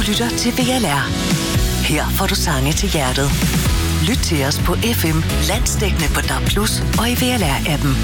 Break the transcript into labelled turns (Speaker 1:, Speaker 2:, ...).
Speaker 1: lytter til VLR. Her får du sange til hjertet. Lyt til os på FM, landsdækkende på DAB+, og i VLR-appen.